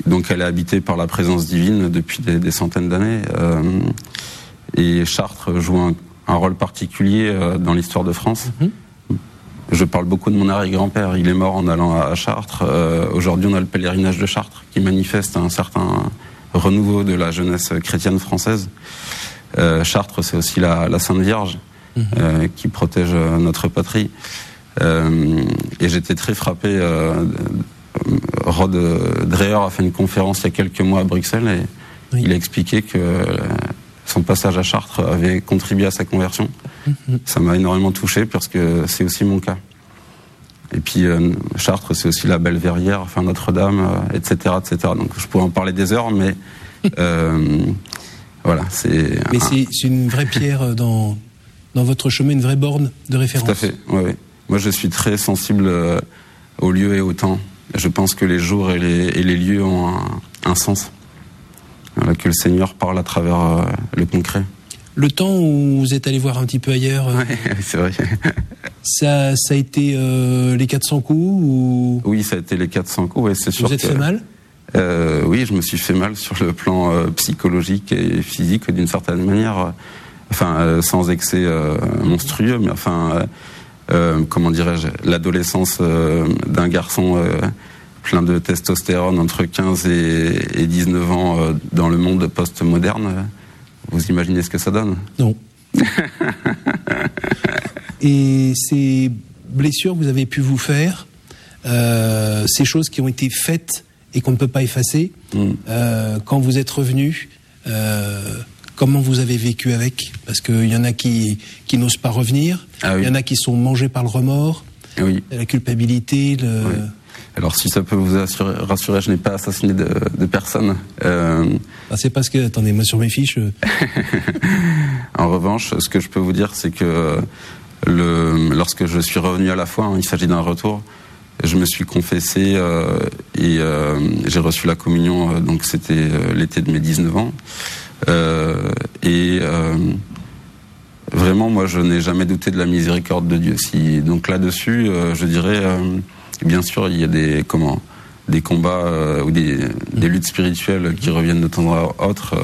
Donc elle est habitée par la présence divine depuis des centaines d'années. Et Chartres joue un rôle particulier dans l'histoire de France. Je parle beaucoup de mon arrière-grand-père. Il est mort en allant à Chartres. Aujourd'hui, on a le pèlerinage de Chartres qui manifeste un certain renouveau de la jeunesse chrétienne française. Chartres, c'est aussi la Sainte Vierge qui protège notre patrie. Et j'étais très frappé. Rod Dreher a fait une conférence il y a quelques mois à Bruxelles et il a expliqué que son passage à Chartres avait contribué à sa conversion. Ça m'a énormément touché parce que c'est aussi mon cas. Et puis Chartres, c'est aussi la Belle Verrière, enfin Notre-Dame, etc., etc. Donc je pourrais en parler des heures, mais voilà, c'est. Mais c'est une vraie pierre dans votre chemin, une vraie borne de référence. Tout à fait. Ouais. Moi, je suis très sensible aux lieux et au temps. Je pense que les jours et les lieux ont un sens. Voilà, que le Seigneur parle à travers le concret. Le temps où vous êtes allé voir un petit peu ailleurs, c'est vrai. Ça a été les 400 coups ou... Oui, ça a été les 400 coups, ouais, c'est sûr. Vous êtes fait mal ? Oui, je me suis fait mal sur le plan psychologique et physique d'une certaine manière. Enfin, sans excès monstrueux, mais enfin, comment dirais-je, l'adolescence d'un garçon plein de testostérone entre 15 et 19 ans dans le monde post-moderne. Vous imaginez ce que ça donne ? Non. Et ces blessures que vous avez pu vous faire, ces choses qui ont été faites et qu'on ne peut pas effacer, quand vous êtes revenu, comment vous avez vécu avec ? Parce qu'il y en a qui n'osent pas revenir, il y en a qui sont mangés par le remords, la culpabilité, Oui. Alors si ça peut vous rassurer, je n'ai pas assassiné de personne. C'est parce que, attendez, moi sur mes fiches... En revanche, ce que je peux vous dire, c'est que lorsque je suis revenu à la foi, il s'agit d'un retour, je me suis confessé et j'ai reçu la communion, donc c'était l'été de mes 19 ans. Vraiment, moi, je n'ai jamais douté de la miséricorde de Dieu. Donc là-dessus, je dirais... Bien sûr, il y a des combats ou des luttes spirituelles qui reviennent de temps à autre,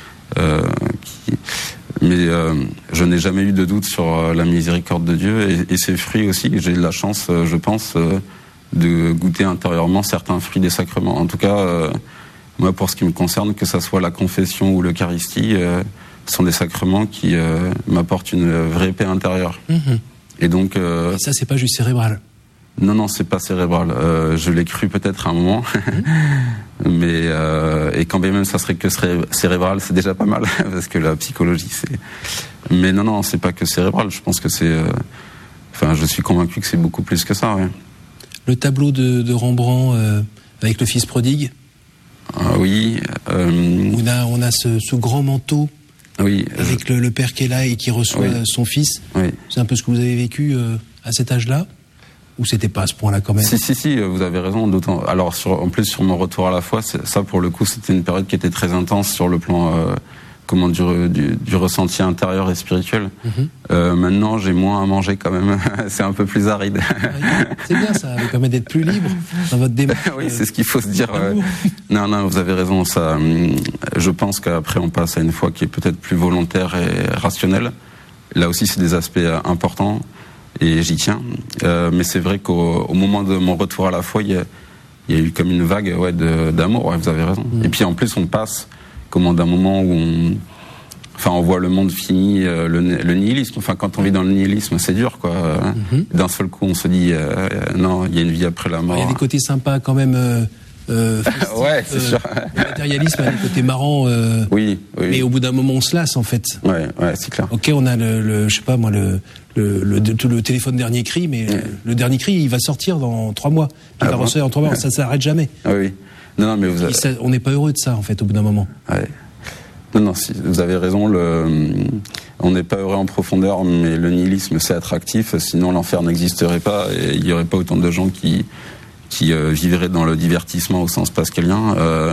mais je n'ai jamais eu de doute sur la miséricorde de Dieu et ses fruits aussi. J'ai eu la chance, je pense, de goûter intérieurement certains fruits des sacrements. En tout cas, moi, pour ce qui me concerne, que ça soit la confession ou l'Eucharistie, ce sont des sacrements qui m'apportent une vraie paix intérieure. Et donc, et ça, c'est pas juste cérébral. Non, c'est pas cérébral. Je l'ai cru peut-être à un moment, mais et quand bien même ça serait que cérébral, c'est déjà pas mal parce que la psychologie, c'est. Mais non, c'est pas que cérébral. Je pense que c'est. Enfin, je suis convaincu que c'est beaucoup plus que ça. Ouais. Le tableau de Rembrandt avec le Fils prodigue. Oui. On a ce grand manteau. Oui. Avec le père qui est là et qui reçoit son fils. Oui. C'est un peu ce que vous avez vécu à cet âge-là. Ou c'était pas à ce point-là quand même ? Si, vous avez raison. D'autant. Alors, en plus sur mon retour à la foi, ça pour le coup, c'était une période qui était très intense sur le plan, du ressenti intérieur et spirituel. Maintenant, j'ai moins à manger quand même. C'est un peu plus aride. C'est bien, ça vous permet d'être plus libre dans votre démarche. Oui, c'est ce qu'il faut se dire. Non, vous avez raison. Ça, je pense qu'après, on passe à une foi qui est peut-être plus volontaire et rationnelle. Là aussi, c'est des aspects importants. Et j'y tiens. Mais c'est vrai qu'au moment de mon retour à la foi, il y a eu comme une vague d'amour. Ouais, vous avez raison. Et puis en plus, on passe d'un moment où on voit le monde fini, le nihilisme. Enfin, quand on vit dans le nihilisme, c'est dur, quoi. D'un seul coup, on se dit non, il y a une vie après la mort. Il y a des côtés sympas quand même. Ouais, c'est sûr. Le matérialisme a des côtés marrants. Oui. Mais au bout d'un moment, on se lasse, en fait. Ouais, c'est clair. Ok, on a je sais pas moi, le téléphone dernier cri, mais le dernier cri, il va sortir dans 3 mois. Il va ressortir dans 3 mois, ça s'arrête jamais. Oui. Non, mais on n'est pas heureux de ça, en fait, au bout d'un moment. Ouais. Non, si, vous avez raison. On n'est pas heureux en profondeur, mais le nihilisme, c'est attractif. Sinon, l'enfer n'existerait pas et il n'y aurait pas autant de gens qui vivraient dans le divertissement au sens pascalien.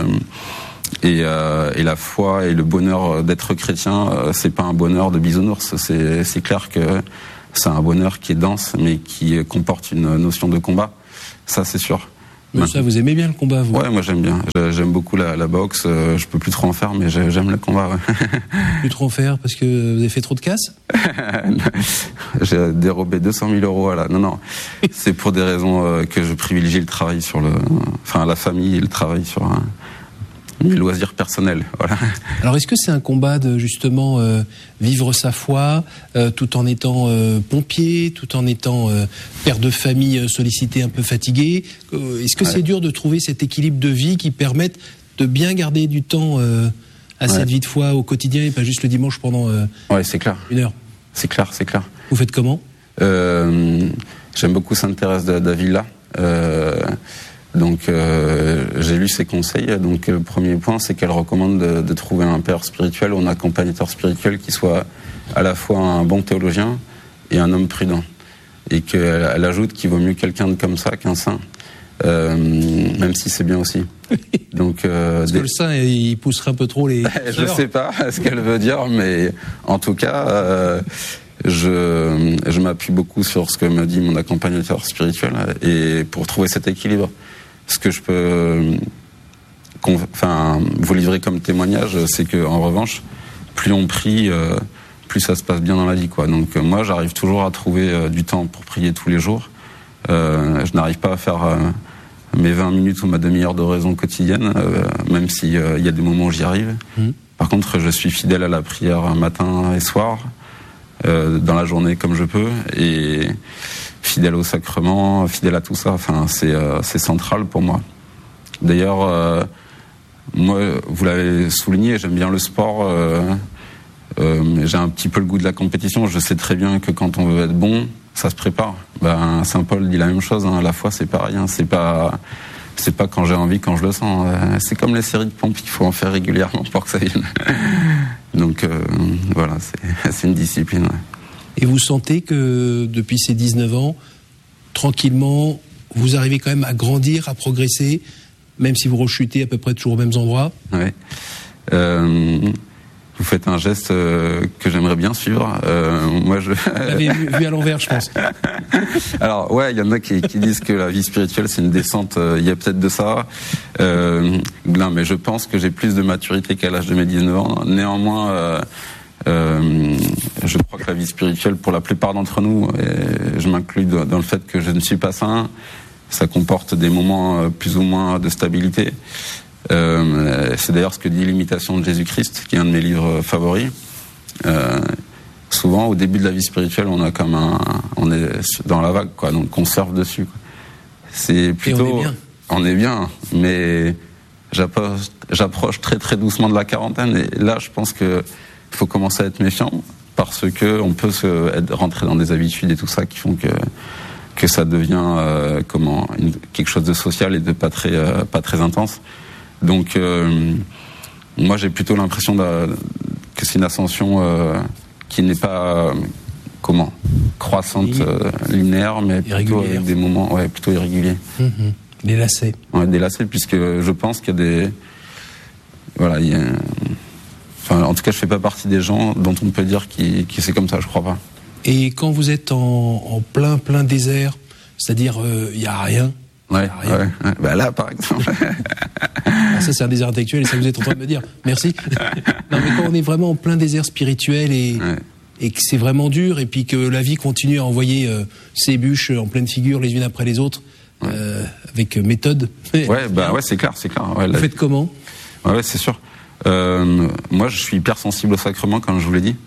Et la foi et le bonheur d'être chrétien, c'est pas un bonheur de bisounours. C'est clair que c'est un bonheur qui est dense, mais qui comporte une notion de combat. Ça, c'est sûr. Mais ça, vous aimez bien le combat, vous? Ouais, moi j'aime bien. J'aime beaucoup la boxe. Je peux plus trop en faire, mais j'aime le combat. Ouais. Plus trop en faire parce que vous avez fait trop de casse? J'ai dérobé 200 000 euros à la... Non. C'est pour des raisons que je privilégie le travail sur la famille et le travail sur mes loisirs personnels. Voilà. Alors, est-ce que c'est un combat de justement vivre sa foi, tout en étant pompier, tout en étant père de famille sollicité, un peu fatigué? Est-ce que c'est dur de trouver cet équilibre de vie qui permette de bien garder du temps à cette vie de foi au quotidien et pas juste le dimanche pendant c'est clair. 1 heure? C'est clair. Vous faites comment? J'aime beaucoup Sainte Thérèse d'Avila. Donc j'ai lu ses conseils. Donc le premier point, c'est qu'elle recommande de trouver un père spirituel ou un accompagnateur spirituel qui soit à la fois un bon théologien et un homme prudent. Et qu'elle ajoute qu'il vaut mieux quelqu'un de comme ça qu'un saint, même si c'est bien aussi. Donc parce que le saint, il pousserait un peu trop les... Je sais pas ce qu'elle veut dire, mais en tout cas... Je m'appuie beaucoup sur ce que me dit mon accompagnateur spirituel et pour trouver cet équilibre. Ce que je peux vous livrer comme témoignage, c'est que en revanche, plus on prie, plus ça se passe bien dans la vie, quoi. Donc moi, j'arrive toujours à trouver du temps pour prier tous les jours. Je n'arrive pas à faire mes 20 minutes ou ma demi-heure d'oraison quotidienne, même s'il y a des moments où j'y arrive. Par contre, je suis fidèle à la prière matin et soir. Dans la journée comme je peux, et fidèle au sacrement, fidèle à tout ça. Enfin, c'est central pour moi. D'ailleurs, moi, vous l'avez souligné, j'aime bien le sport. J'ai un petit peu le goût de la compétition. Je sais très bien que quand on veut être bon, ça se prépare. Saint Paul dit la même chose. Hein, la foi, c'est pareil. Hein, c'est pas quand j'ai envie, quand je le sens. C'est comme les séries de pompes, il faut en faire régulièrement pour que ça vienne. Donc voilà, c'est une discipline. Ouais. Et vous sentez que depuis ces 19 ans, tranquillement, vous arrivez quand même à grandir, à progresser, même si vous rechutez à peu près toujours aux mêmes endroits? Ouais. Vous faites un geste que j'aimerais bien suivre. Moi, Vous l'avez vu à l'envers, je pense. Alors, ouais, il y en a qui disent que la vie spirituelle, c'est une descente. Il y a peut-être de ça. Non, mais je pense que j'ai plus de maturité qu'à l'âge de mes 19 ans. Néanmoins, je crois que la vie spirituelle, pour la plupart d'entre nous, et je m'inclus dans le fait que je ne suis pas saint, ça comporte des moments plus ou moins de stabilité. C'est d'ailleurs ce que dit l'imitation de Jésus-Christ, qui est un de mes livres favoris. Souvent, au début de la vie spirituelle, on est dans la vague, quoi, donc on surfe dessus, quoi. C'est plutôt, on est bien, mais j'approche très très doucement de la quarantaine, et là, je pense que il faut commencer à être méfiant, parce que on peut rentrer dans des habitudes et tout ça qui font que ça devient quelque chose de social et de pas très intense. Donc, moi, j'ai plutôt l'impression que c'est une ascension qui n'est pas croissante, linéaire, mais plutôt avec des moments plutôt irréguliers. Des lacets. Ouais, des lacets, puisque je pense qu'il y a des... Voilà, en tout cas, je fais pas partie des gens dont on peut dire que c'est comme ça, je crois pas. Et quand vous êtes en plein désert, c'est-à-dire il n'y a rien. Ouais. Là, par exemple. Ça, c'est un désert intellectuel et ça vous êtes en train de me dire. Merci. Non, mais quand on est vraiment en plein désert spirituel et que c'est vraiment dur, et puis que la vie continue à envoyer ses bûches en pleine figure les unes après les autres, avec méthode. Ouais, c'est clair. Ouais, vous faites comment? Ouais, c'est sûr. Moi, je suis hyper sensible au sacrement, comme je vous l'ai dit.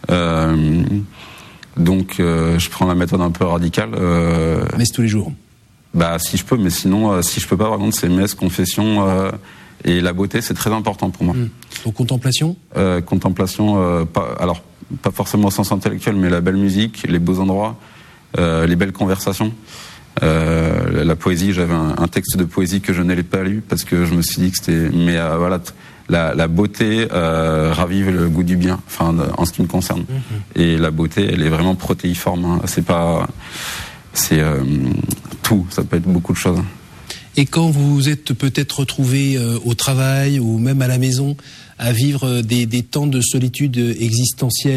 Donc, je prends la méthode un peu radicale. Messe tous les jours. Si je peux, mais sinon, si je peux pas, par contre, c'est messe, confession et la beauté, c'est très important pour moi. Donc, contemplation. Contemplation, pas forcément au sens intellectuel, mais la belle musique, les beaux endroits, les belles conversations. La poésie, j'avais un texte de poésie que je n'allais pas lu parce que je me suis dit que c'était... Mais voilà, la beauté ravive le goût du bien, enfin, en ce qui me concerne. Et la beauté, elle est vraiment protéiforme. Hein. C'est pas... C'est tout, ça peut être beaucoup de choses. Et quand vous êtes peut-être retrouvé au travail ou même à la maison à vivre des temps de solitude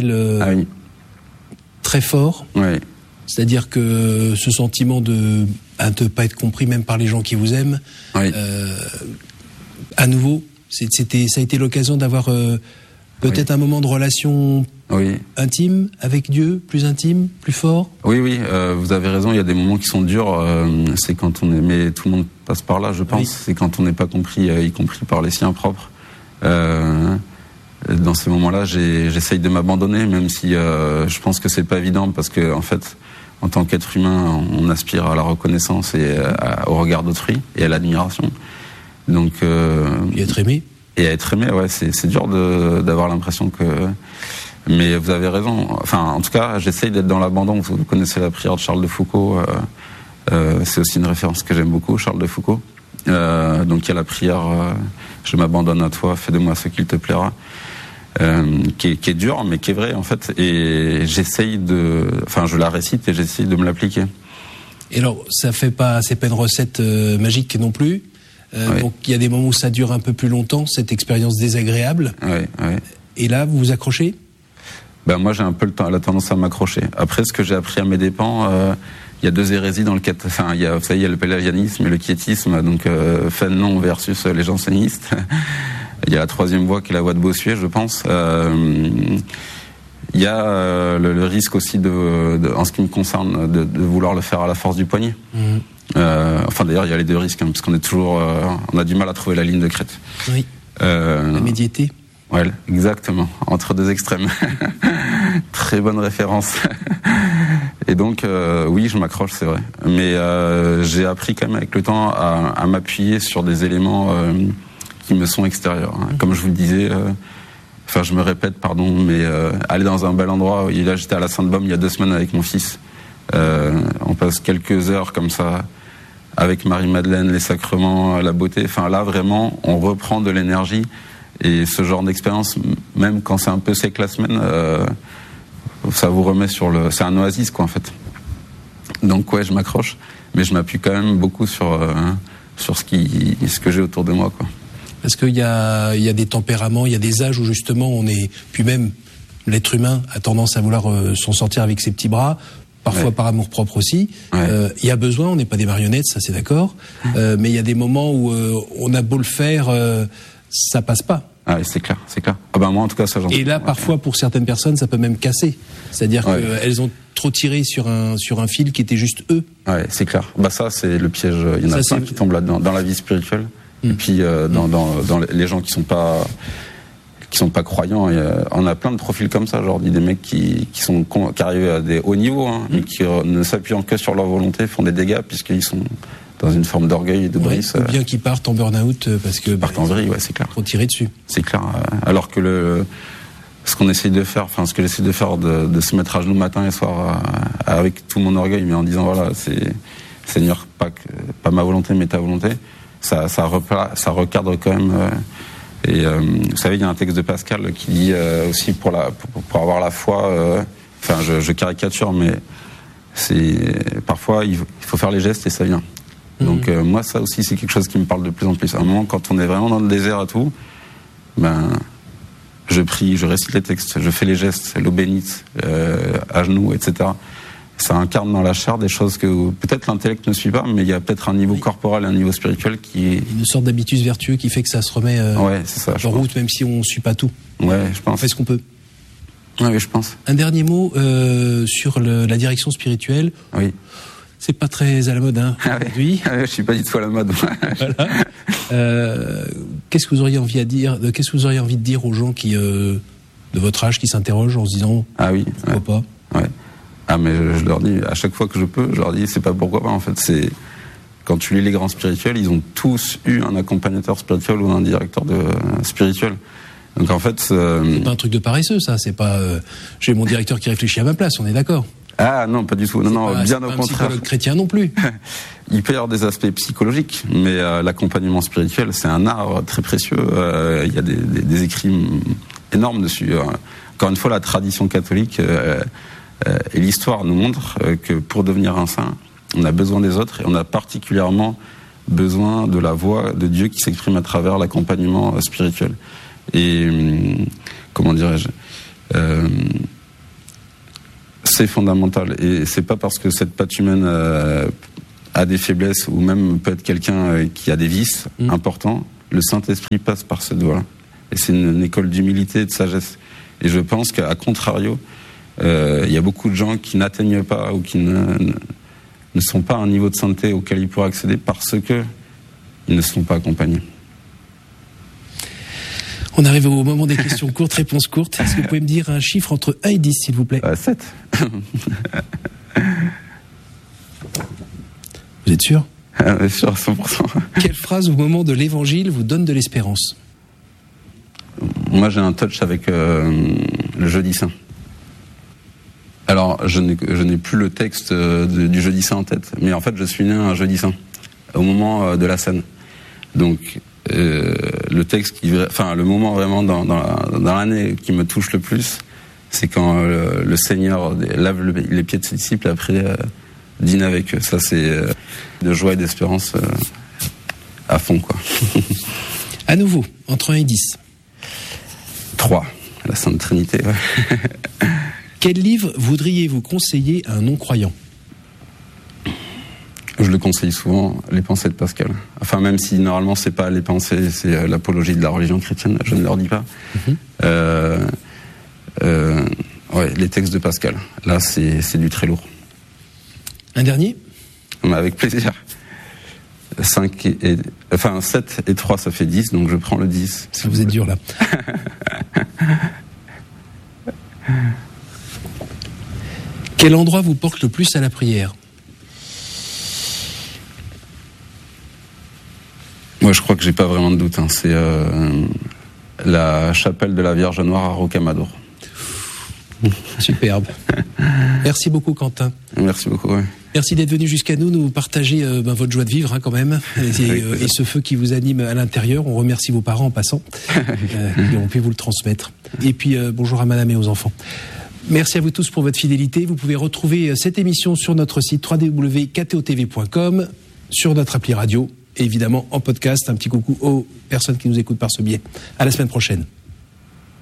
existentielle très forts, oui. C'est-à-dire que ce sentiment de à ne pas être compris même par les gens qui vous aiment. Oui. À nouveau, ça a été l'occasion d'avoir peut-être un moment de relation intime avec Dieu, plus intime, plus fort. Oui, vous avez raison, il y a des moments qui sont durs, c'est quand on est, mais tout le monde passe par là, je pense, c'est quand on n'est pas compris, y compris par les siens propres. Dans ces moments-là, j'essaye de m'abandonner, même si je pense que c'est pas évident, parce que en fait, en tant qu'être humain, on aspire à la reconnaissance et au regard d'autrui et à l'admiration. Donc, et être aimé. Et à être aimé, ouais, c'est dur d'avoir l'impression que. Mais vous avez raison. Enfin, en tout cas, j'essaye d'être dans l'abandon. Vous connaissez la prière de Charles de Foucault. C'est aussi une référence que j'aime beaucoup, Charles de Foucault. Donc il y a la prière je m'abandonne à toi, fais de moi ce qu'il te plaira, qui est dure, mais qui est vraie en fait. Et je la récite et j'essaye de me l'appliquer. Et alors, c'est pas une recette magique non plus. Donc il y a des moments où ça dure un peu plus longtemps, cette expérience désagréable. Oui. Et là, vous vous accrochez ? Ben moi, j'ai un peu la tendance à m'accrocher. Après, ce que j'ai appris à mes dépens, il y a deux hérésies dans le cadre. Enfin, il y a le pélagianisme et le quiétisme, donc Fénelon versus les jansénistes. Il y a la troisième voie qui est la voie de Bossuet, je pense. Il y a le risque aussi en ce qui me concerne, de vouloir le faire à la force du poignet. Enfin, d'ailleurs, il y a les deux risques, parce qu'on est toujours, on a du mal à trouver la ligne de crête. Oui. La médiété. Ouais, exactement, entre deux extrêmes. Très bonne référence. Et donc, oui, je m'accroche, c'est vrai. Mais j'ai appris quand même avec le temps à m'appuyer sur des éléments qui me sont extérieurs. Comme je vous le disais, je me répète, pardon, mais aller dans un bel endroit. Là, j'étais à la Sainte-Baume il y a 2 semaines avec mon fils. On passe quelques heures comme ça avec Marie-Madeleine, les sacrements, la beauté. Enfin, là, vraiment, on reprend de l'énergie. Et ce genre d'expérience, même quand c'est un peu sec la semaine, ça vous remet c'est un oasis, quoi, en fait. Donc, ouais, je m'accroche, mais je m'appuie quand même beaucoup sur ce que j'ai autour de moi, quoi. Parce qu'il y a des tempéraments, il y a des âges où justement puis même l'être humain a tendance à vouloir s'en sortir avec ses petits bras, parfois par amour propre aussi. Il y a besoin, on n'est pas des marionnettes, ça c'est d'accord, mais il y a des moments où on a beau le faire, ça passe pas. Ah oui, c'est clair. Ah ben moi en tout cas ça j'en. Et là parfois pour certaines personnes ça peut même casser. C'est-à-dire qu'elles ont trop tiré sur un fil qui était juste eux. Ouais, c'est clair. Bah ça c'est le piège, il y en a plein qui tombent là-dedans dans la vie spirituelle. Et puis dans les gens qui sont pas croyants, on a plein de profils comme ça, genre des mecs qui arrivent à des hauts niveaux, mais qui ne s'appuyant que sur leur volonté font des dégâts puisqu'ils sont dans une forme d'orgueil et de brise. Ou bien qu'ils partent en burn-out parce que partent en vrille, ouais, c'est clair. Trop tiré dessus. C'est clair. Alors que ce qu'on essaye de faire, ce que j'essaie de faire, de se mettre à genoux matin et soir avec tout mon orgueil, mais en disant voilà, c'est Seigneur, pas ma volonté, mais ta volonté. Ça recadre quand même. Vous savez, il y a un texte de Pascal qui dit aussi pour avoir la foi. Je caricature, mais parfois il faut faire les gestes et ça vient. Donc moi, ça aussi, c'est quelque chose qui me parle de plus en plus. À un moment, quand on est vraiment dans le désert et tout, je prie, je récite les textes, je fais les gestes, l'eau bénite, à genoux, etc. Ça incarne dans la chair des choses que peut-être l'intellect ne suit pas, mais il y a peut-être un niveau corporel et un niveau spirituel qui est... Une sorte d'habitus vertueux qui fait que ça se remet c'est ça, en route, même si on ne suit pas tout. Ouais, je pense. On fait ce qu'on peut. Oui, je pense. Un dernier mot sur la direction spirituelle. Oui. C'est pas très à la mode, aujourd'hui. Je suis pas du tout à la mode. Voilà. Qu'est-ce que vous auriez envie de dire aux gens qui, de votre âge, qui s'interrogent en se disant pourquoi pas. Ouais. Ah mais je leur dis à chaque fois que je peux, je leur dis c'est pas pourquoi pas en fait, c'est quand tu lis les grands spirituels, ils ont tous eu un accompagnateur spirituel ou un directeur spirituel. Donc en fait c'est pas un truc de paresseux ça, c'est pas j'ai mon directeur qui réfléchit à ma place, on est d'accord. Ah non, pas du tout. Non, bien au contraire. Un psychologue chrétien non plus. Il peut y avoir des aspects psychologiques, mais l'accompagnement spirituel, c'est un art très précieux. Il y a des écrits énormes dessus. Encore une fois, la tradition catholique et l'histoire nous montrent que pour devenir un saint, on a besoin des autres et on a particulièrement besoin de la voix de Dieu qui s'exprime à travers l'accompagnement spirituel. Et comment dirais-je c'est fondamental et c'est pas parce que cette patte humaine a des faiblesses ou même peut être quelqu'un qui a des vices importants, le Saint-Esprit passe par ce doigt-là. Et c'est une école d'humilité et de sagesse. Et je pense qu'à contrario, il y a beaucoup de gens qui n'atteignent pas ou qui ne sont pas à un niveau de sainteté auquel ils pourraient accéder parce que ils ne sont pas accompagnés. On arrive au moment des questions courtes, réponses courtes. Est-ce que vous pouvez me dire un chiffre entre 1 et 10, s'il vous plaît? 7. Vous êtes sûr? Sûr à 100%. Quelle phrase au moment de l'évangile vous donne de l'espérance? Moi, j'ai un touch avec le Jeudi Saint. Alors, je n'ai plus le texte du Jeudi Saint en tête, mais en fait, je suis né un Jeudi Saint, au moment de la scène. Donc, le texte le moment vraiment dans l'année qui me touche le plus, c'est quand le Seigneur lave les pieds de ses disciples et après dîne avec eux. Ça, c'est de joie et d'espérance à fond, quoi. À nouveau, entre 1 et 10. 3, la Sainte Trinité, ouais. Quel livre voudriez-vous conseiller à un non-croyant? Je le conseille souvent, Les Pensées de Pascal. Enfin, même si normalement c'est pas les pensées, c'est l'apologie de la religion chrétienne, je ne leur dis pas. Ouais, les textes de Pascal. Là, c'est du très lourd. Un dernier? Avec plaisir. 7 et 3, ça fait 10, donc je prends le 10. Si vous êtes dur, là. Quel endroit vous porte le plus à la prière? Moi, je crois que j'ai pas vraiment de doute. C'est la chapelle de la Vierge Noire à Rocamadour. Superbe. Merci beaucoup, Quentin. Merci beaucoup. Ouais. Merci d'être venu jusqu'à nous partager votre joie de vivre, quand même, et ce feu qui vous anime à l'intérieur. On remercie vos parents en passant, et on peut vous le transmettre. Et puis bonjour à madame et aux enfants. Merci à vous tous pour votre fidélité. Vous pouvez retrouver cette émission sur notre site www.ktotv.com, sur notre appli radio, et évidemment en podcast. Un petit coucou aux personnes qui nous écoutent par ce biais. À la semaine prochaine.